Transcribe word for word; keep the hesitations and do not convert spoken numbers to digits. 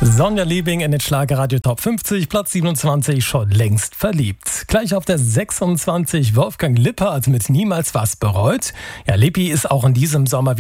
Sonja Liebing in den Schlagerradio Top fünfzig, Platz siebenundzwanzig, schon längst verliebt. Gleich auf der sechsundzwanzig Wolfgang Lippert mit Niemals was bereut. Ja, Lippi ist auch in diesem Sommer